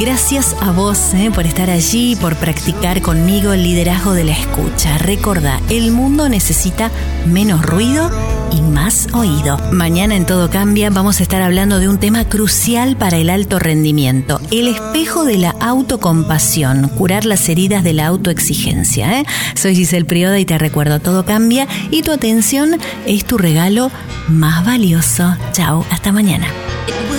Gracias a vos por estar allí, por practicar conmigo el liderazgo de la escucha. Recordá, el mundo necesita menos ruido y más oído. Mañana en Todo Cambia vamos a estar hablando de un tema crucial para el alto rendimiento: el espejo de la autocompasión, curar las heridas de la autoexigencia. Soy Giselle Prioda y te recuerdo, todo cambia y tu atención es tu regalo más valioso. Chao, hasta mañana.